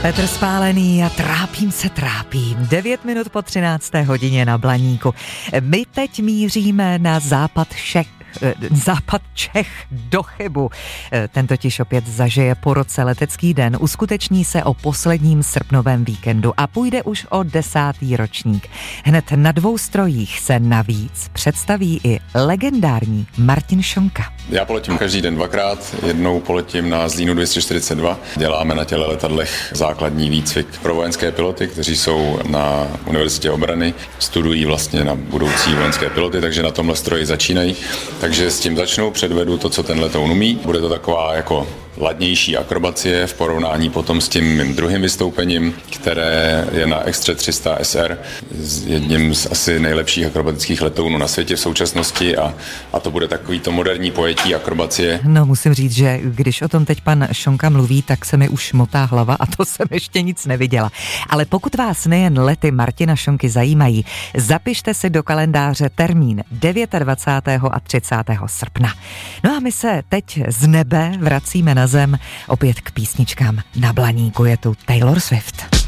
Petr Spálený a trápím. 9 minut po 13. hodině na Blaníku. My teď míříme na západ Čech do Chebu. Ten totiž opět zažije po roce letecký den. Uskuteční se o posledním srpnovém víkendu a půjde už o 10. ročník. Hned na 2 strojích se navíc představí i legendární Martin Šonka. Já poletím každý den 2krát, jednou poletím na Zlínu 242. Děláme na těle letadlech základní výcvik pro vojenské piloty, kteří jsou na Univerzitě obrany, studují vlastně na budoucí vojenské piloty, takže na tomhle stroji začínají. Takže s tím začnou, předvedu to, co ten letoun umí. Bude to taková jako ladnější akrobacie v porovnání potom s tím mým druhým vystoupením, které je na Extra 300 SR, s jedním z asi nejlepších akrobatických letounů na světě v současnosti a to bude takový to moderní pojetí akrobacie. No, musím říct, že když o tom teď pan Šonka mluví, tak se mi už motá hlava a to jsem ještě nic neviděla. Ale pokud vás nejen lety Martina Šonky zajímají, zapište si do kalendáře termín 29. a 30. srpna. No a my se teď z nebe vracíme na zem opět k písničkám na Blaníku. Je tu Taylor Swift.